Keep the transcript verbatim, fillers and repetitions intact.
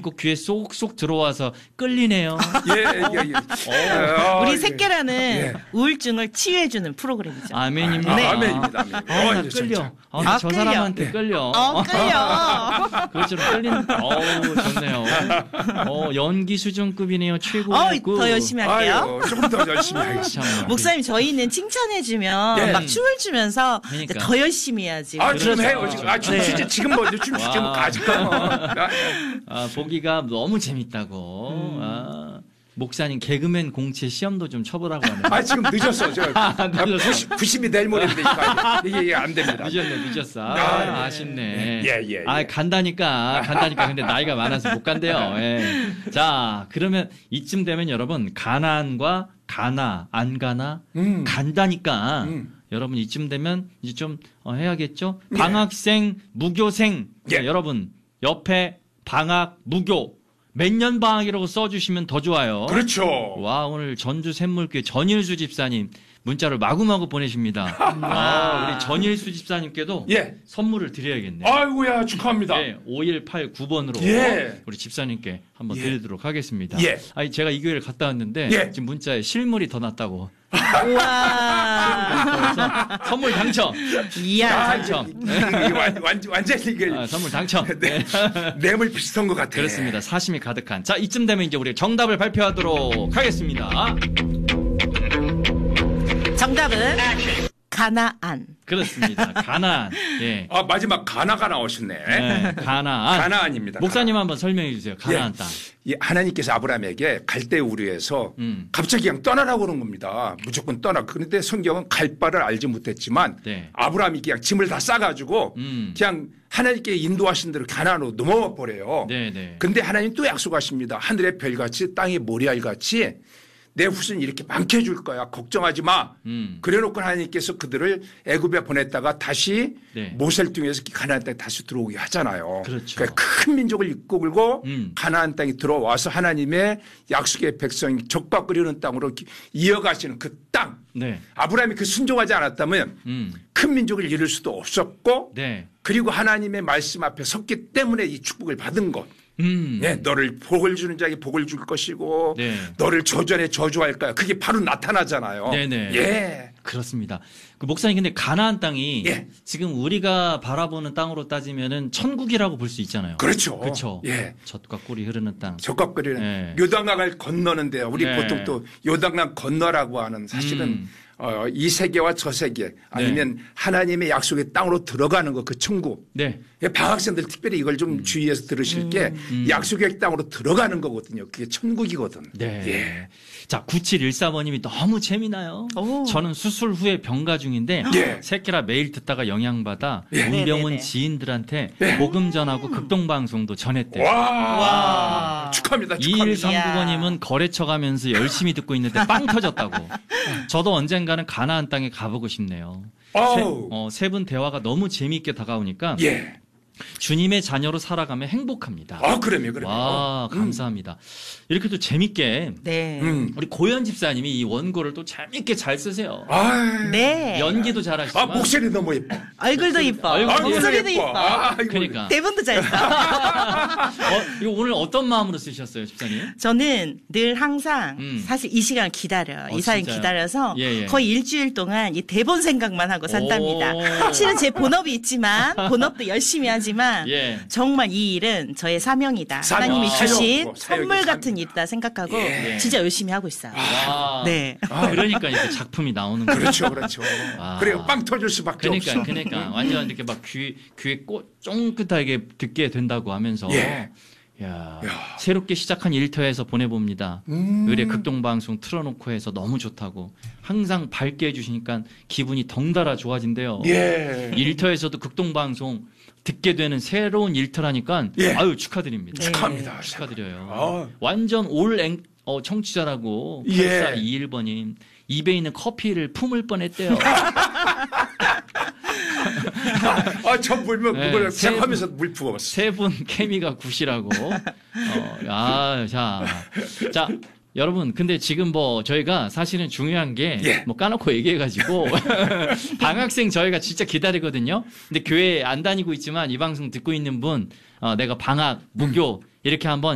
믿고 귀에 쏙쏙 들어와서 끌리네요. 예, 예, 예. 어, 우리 예. 새끼라는 예. 우울증을 치유해주는 프로그램이죠. 아멘입니다. 아, 네. 아멘입니다. 아멘. 아, 나 어, 끌려. 진짜. 아, 나 아, 저 끌려. 사람한테 끌려. 어, 끌려. 그것처럼 끌린. 어우, 좋네요. 어, 연기 수준급이네요. 최고. 어, 더 열심히 할게요. 아유, 조금 더 열심히 하겠습니다. 목사님, 저희는 칭찬해주면 예. 막 춤을 추면서 그러니까. 이제 더 열심히 해야지. 아, 지금 그렇죠. 해요. 지금. 아, 춤 네. 진짜 지금 먼저 춤 지금 와. 가죠. 아, 보기가 너무 재밌다고. 음. 아, 목사님 개그맨 공채 시험도 좀 쳐보라고 하네요. 아, 지금 늦었어. 저 아, 늦었어. 구십이 내일 모레인데 이거 이게, 이게 안 됩니다. 늦었네, 늦었어. 아, 아, 아쉽네. 예, 예, 예. 아, 간다니까, 간다니까. 근데 나이가 많아서 못 간대요. 예. 자, 그러면 이쯤 되면 여러분, 가나안과 가나, 안 가나, 음. 간다니까. 음. 여러분, 이쯤 되면 이제 좀 어, 해야겠죠? 방학생, 무교생. 예. 자, 여러분, 옆에 방학, 무교. 몇 년 방학이라고 써주시면 더 좋아요. 그렇죠. 와, 오늘 전주 샘물교회 전일수 집사님 문자를 마구마구 보내십니다. 아, 우리 전일수 집사님께도 예. 선물을 드려야겠네요. 아이고야, 축하합니다. 네, 오일팔구 번으로 예. 우리 집사님께 한번 예. 드리도록 하겠습니다. 예. 아니, 제가 이 교회를 갔다 왔는데 예. 지금 문자에 실물이 더 낫다고. 우와. 그래서 선물 당첨. 이야. 아, 당첨. 이게, 이게 완, 완, 완전히 이게 아, 선물 당첨. 네. 뇌물 비슷한 것 같아요. 그렇습니다. 사심이 가득한. 자, 이쯤 되면 이제 우리 정답을 발표하도록 하겠습니다. 정답은 가나안. 그렇습니다. 가나안. 예. 아, 마지막 가나가 나오셨네. 네, 가나안. 가나안입니다. 목사님 한번 설명해 주세요. 가나안 땅. 이 하나님께서 아브라함에게 갈대 우르에서 음. 갑자기 그냥 떠나라고 그러는 겁니다. 무조건 떠나. 그런데 성경은 갈 바를 알지 못했지만 네. 아브라함이 그냥 짐을 다 싸가지고 음. 그냥 하나님께 인도하신 대로 가나안으로 넘어와 버려요. 네, 네. 근데 하나님 또 약속하십니다. 하늘의 별같이 땅의 모래알같이 내 후손이 이렇게 많게 해줄 거야. 걱정하지 마. 음. 그래놓고 하나님께서 그들을 애굽에 보냈다가 다시 네. 모세를 통해서 가나안 땅에 다시 들어오게 하잖아요. 그렇죠. 그러니까 큰 민족을 이끌고 음. 가나안 땅에 들어와서 하나님의 약속의 백성이 족박 끓이는 땅으로 이어가시는 그 땅. 네. 아브라함이 그 순종하지 않았다면 음. 큰 민족을 이룰 수도 없었고 네. 그리고 하나님의 말씀 앞에 섰기 때문에 이 축복을 받은 것. 음. 네, 너를 복을 주는 자에게 복을 줄 것이고 네. 너를 저주하는 저주할 거야. 그게 바로 나타나잖아요. 네네. 예. 그렇습니다. 그 목사님 근데 가나안 땅이 예. 지금 우리가 바라보는 땅으로 따지면은 천국이라고 볼 수 있잖아요. 그렇죠. 그렇죠. 예. 젖과 꿀이 흐르는 땅. 적합거리는 예. 요단강을 건너는데요. 우리 네. 보통 또 요단강 건너라고 하는 사실은 음. 어, 이 세계와 저 세계 아니면 하나님의 약속의 땅으로 들어가는 거 그 천국. 네. 방학생들 특별히 이걸 좀 주의해서 들으실 게 음. 약속의 땅으로 들어가는 거거든요. 그게 천국이거든. 네. 예. 자, 구칠일사 번님이 너무 재미나요. 오. 저는 수술 후에 병가 중인데 예. 새끼라 매일 듣다가 영향받아 예. 문병원 네네네. 지인들한테 예. 복음 전하고 극동방송도 전했대요. 와. 와. 축하합니다. 축하합니다. 이일삼구 번님은 거래처 가면서 열심히 듣고 있는데 빵 터졌다고. 저도 언젠가는 가나안 땅에 가보고 싶네요. 아우. 어, 세 분 대화가 너무 재미있게 다가오니까 예. 주님의 자녀로 살아가면 행복합니다. 아, 그러면 그러면. 와, 감사합니다. 이렇게 또 재밌게 네. 음. 우리 고현 집사님이 이 원고를 또 재밌게 잘 쓰세요. 아. 네. 연기도 아, 잘하시지만 목소리 너무 예뻐. 얼굴도 이뻐. 얼굴도 아, 목소리도 예뻐. 이뻐. 아, 이거. 그러니까 대본도 잘 써. 어, 이거 오늘 어떤 마음으로 쓰셨어요, 집사님? 저는 늘 항상 음. 사실 이 시간을 기다려요. 어, 이 사연 진짜요? 기다려서 예, 예. 거의 일주일 동안 이 대본 생각만 하고 산답니다. 오. 실은 제 본업이 있지만 본업도 열심히 하지만 예. 정말 이 일은 저의 사명이다. 사명. 하나님이 사명. 주신 사명이고, 선물 같은 사명. 일이다 생각하고 예. 진짜 열심히 하고 있어요. 와. 네. 그러니까 이렇게 작품이 나오는 거예요. 그렇죠, 그렇죠. 아. 그래요, 빵 터질 수밖에 그러니까, 없어. 그러니까 완전 이렇게 막 귀, 귀에 꽂, 쫑긋하게 듣게 된다고 하면서 예. 야, 야. 새롭게 시작한 일터에서 보내봅니다. 음. 의뢰 극동방송 틀어놓고 해서 너무 좋다고 항상 밝게 해주시니까 기분이 덩달아 좋아진대요. 예. 일터에서도 극동방송 듣게 되는 새로운 일터라니까 예. 아유 축하드립니다. 네. 축하합니다. 축하드려요. 아. 완전 올 앵, 어, 청취자라고 예. 팔사이일 번님 입에 있는 커피를 품을 뻔했대요. 아, 저 물면 네, 그걸 세 생각하면서 물 부어봤어. 세 분 케미가 굿이라고. 어, 아, 자, 자. 여러분, 근데 지금 뭐 저희가 사실은 중요한 게 예. 뭐 까놓고 얘기해가지고 방학생 저희가 진짜 기다리거든요. 근데 교회 안 다니고 있지만 이 방송 듣고 있는 분, 어, 내가 방학, 무교 이렇게 한번